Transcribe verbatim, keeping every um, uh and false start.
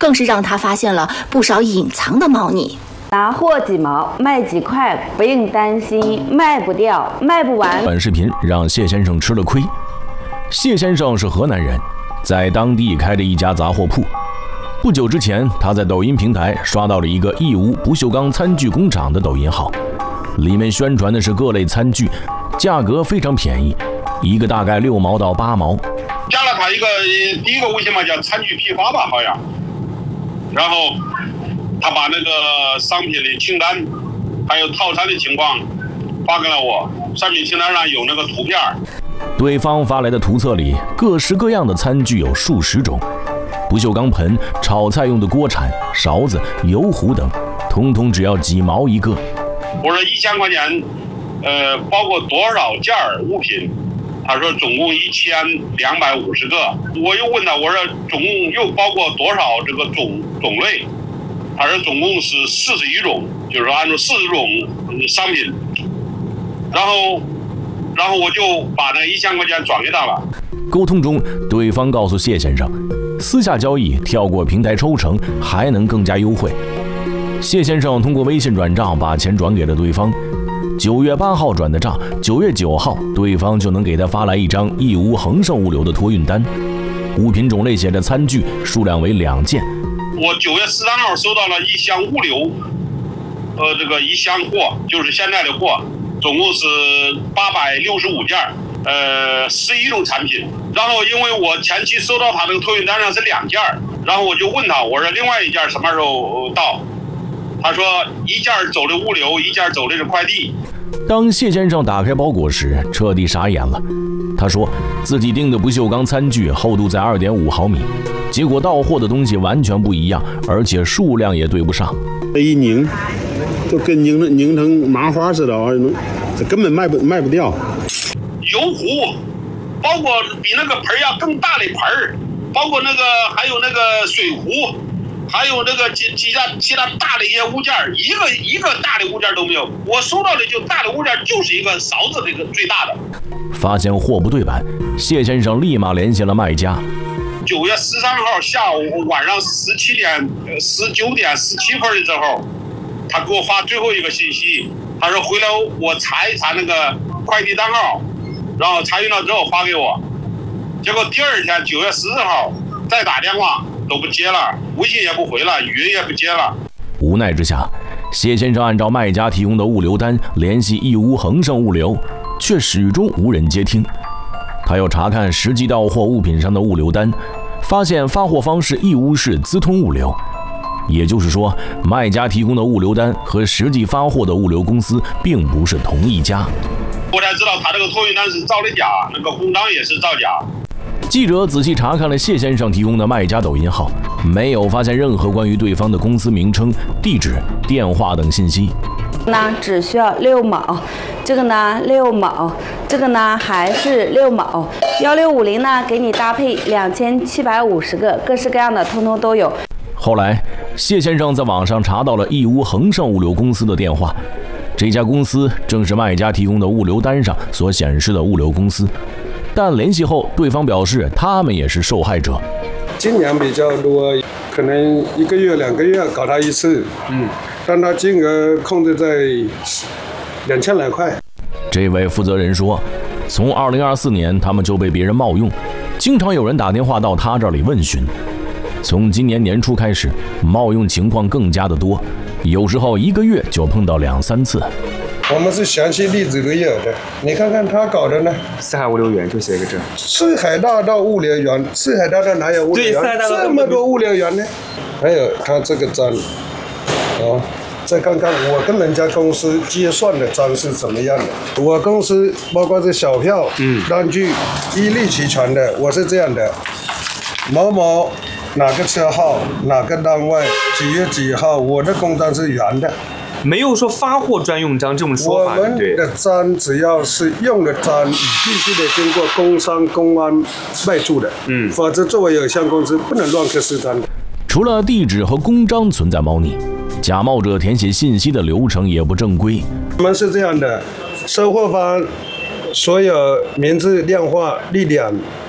更是让他发现了不少隐藏的猫腻。 拿货几毛卖几块，不用担心卖不掉卖不完。 短视频让谢先生吃了亏。谢先生是河南人，在当地开了一家杂货铺。不久之前，他在抖音平台刷到了一个义乌不锈钢餐具工厂的抖音号，里面宣传的是各类餐具，价格非常便宜，一个大概六毛到八毛。 加了他一个第一个微信嘛，叫餐具批发吧，好像。然后他把那个商品的清单，还有套餐的情况发给了我，商品清单上有那个图片。 对方发来的图册里，各式各样的餐具有数十种，不锈钢盆、炒菜用的锅铲、勺子、油壶等，通通只要几毛一个。 我说一千块钱，呃，包括多少件物品？他说总共一千两百五十个。我又问他，我说总共又包括多少这个种种类？他说总共是四十一种，就是说按照四十种商品。然后，然后我就把那一千块钱转给他了。 沟通中，对方告诉谢先生，私下交易跳过平台抽成还能更加优惠。谢先生通过微信转账把钱转给了对方。九月八号转的账，九月九号对方就能给他发来一张义乌恒盛物流的托运单，物品种类写着餐具，数量为两件。 我九月十三号收到了一箱物流，呃，这个一箱货就是现在的货，总共是八百六十五件，呃，十一种产品。然后因为我前期收到他这个托运单上是两件，然后我就问他，我说另外一件什么时候到？他说一件走的物流，一件走的是快递。 当谢先生打开包裹时，彻底傻眼了。他说自己订的不锈钢餐具厚度在 二点五毫米，结果到货的东西完全不一样，而且数量也对不上。 这一拧，就跟拧拧成麻花似的啊，这根本卖不卖不掉。 油壶，包括比那个盆要更大的盆，包括那个还有那个水壶。还有那个其其他其他大的一些物件，一个一个大的物件都没有。我收到的就大的物件就是一个勺子，这个最大的。 发现货不对版，谢先生立马联系了卖家。 九月十三号下午晚上十七点、十九点十七分的时候，他给我发最后一个信息，他说回来我查一查那个快递单号，然后查询到之后发给我。结果第二天九月十四号再打电话。都不接了，微信也不回了，语音也不接了。 无奈之下，谢先生按照卖家提供的物流单联系义乌恒盛物流，却始终无人接听。他要查看实际到货物品上的物流单，发现发货方是义乌市资通物流，也就是说，卖家提供的物流单和实际发货的物流公司并不是同一家。 我才知道他这个托运单是造的假，那个公章也是造假。 记者仔细查看了谢先生提供的卖家抖音号，没有发现任何关于对方的公司名称、地址、电话等信息。 那只需要六毛，这个呢六毛，这个呢还是六毛。幺六五零呢给你搭配两千七百五十个，各式各样的通通都有。 后来，谢先生在网上查到了义乌恒盛物流公司的电话，这家公司正是卖家提供的物流单上所显示的物流公司。但联系后，对方表示他们也是受害者。 金额比较多，可能一个月、两个月搞他一次，嗯，但他金额控制在两千来块。 这位负责人说，从二零二四年他们就被别人冒用，经常有人打电话到他这里问询。从今年年初开始，冒用情况更加的多，有时候一个月就碰到两三次。 我们是详细例子都有的，你看看他搞的呢。 四海物流园就写个这。 四海大道物流园，四海大道哪有物流园？对，这么多物流园呢？还有他这个章，哦，再看看我跟人家公司结算的章是怎么样的。我公司包括这小票、嗯，单据一律齐全的。我是这样的，某某哪个车号，哪个单位，几月几号，我的公章是圆的。 没有说发货专用章这种说法。 我们的章只要是用的章，你必须得经过工商公安备注的，嗯，否则作为有限公司不能乱刻私章的。 除了地址和公章存在猫腻，假冒者填写信息的流程也不正规。 我们是这样的，收货方所有名字、电话、地点